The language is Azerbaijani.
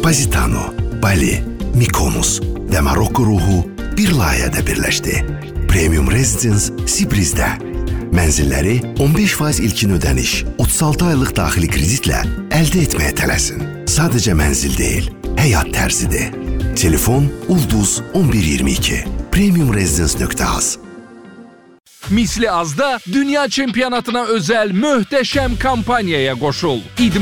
Positano, Bali, Mykonos və Marokko ruhu bir layihədə birləşdi. Premium Residence Sibrizdə. Mənzilləri 15% ilkin ödəniş, 36 aylıq daxili kreditlə əldə etməyə tələsin. Sadəcə mənzil deyil, həyat tərzidir. Telefon Ulduz 1122. Premiumresidence.az. Misli azda dünya çempionatına özel möhtəşəm kampanyaya qoşul.